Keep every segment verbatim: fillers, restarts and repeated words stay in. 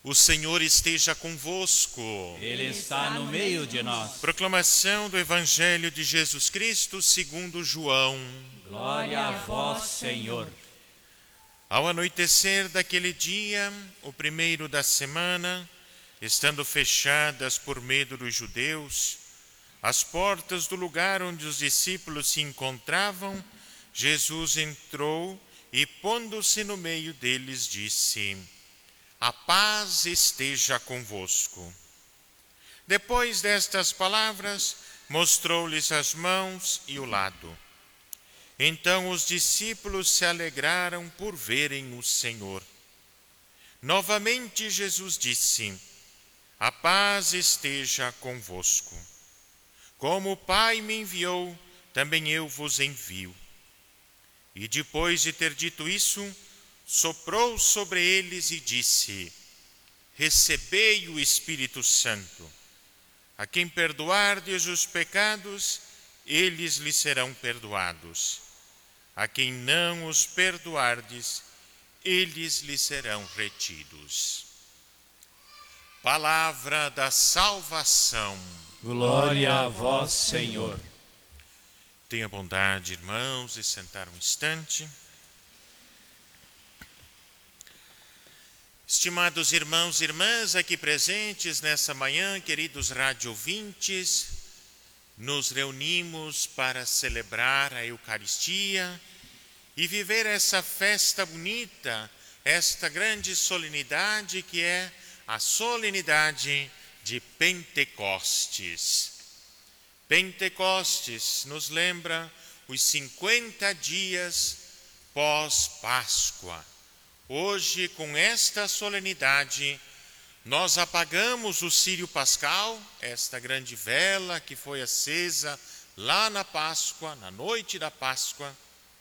O Senhor esteja convosco. Ele está no meio de nós. Proclamação do Evangelho de Jesus Cristo segundo João. Glória a vós, Senhor. Ao anoitecer daquele dia, o primeiro da semana, estando fechadas por medo dos judeus, as portas do lugar onde os discípulos se encontravam, Jesus entrou e, pondo-se no meio deles, disse: A paz esteja convosco. Depois destas palavras, mostrou-lhes as mãos e o lado. Então os discípulos se alegraram por verem o Senhor. Novamente Jesus disse: A paz esteja convosco. Como o Pai me enviou, também eu vos envio. E depois de ter dito isso, soprou sobre eles e disse: Recebei o Espírito Santo. A quem perdoardes os pecados, eles lhe serão perdoados. A quem não os perdoardes, eles lhe serão retidos. Palavra da salvação. Glória a vós, Senhor. Tenha bondade, irmãos, de sentar um instante. Estimados irmãos e irmãs aqui presentes nessa manhã, queridos rádio-ouvintes, nos reunimos para celebrar a Eucaristia e viver essa festa bonita, esta grande solenidade que é a solenidade de Pentecostes. Pentecostes nos lembra os cinquenta dias pós-Páscoa. Hoje, com esta solenidade, nós apagamos o círio pascal, esta grande vela que foi acesa lá na Páscoa, na noite da Páscoa,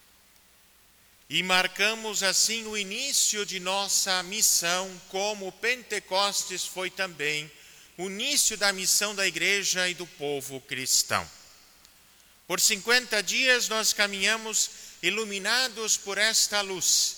e marcamos assim o início de nossa missão, como Pentecostes foi também o início da missão da igreja e do povo cristão. Por cinquenta dias nós caminhamos iluminados por esta luz,